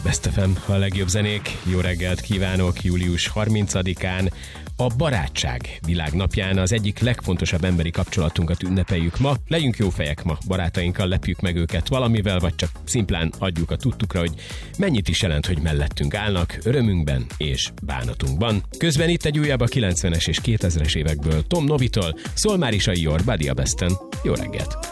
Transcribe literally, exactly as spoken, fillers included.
Best ef em, a legjobb zenék. Jó reggelt kívánok július harmincadikán. A barátság világnapján az egyik legfontosabb emberi kapcsolatunkat ünnepeljük ma. Legyünk jó fejek ma, barátainkkal lepjük meg őket valamivel, vagy csak szimplán adjuk a tudtukra, hogy mennyit is jelent, hogy mellettünk állnak, örömünkben és bánatunkban. Közben itt egy újabb a kilencvenes és kétezres évekből Tom Novitól, szól már is a Your Body a Besten. Jó reggelt!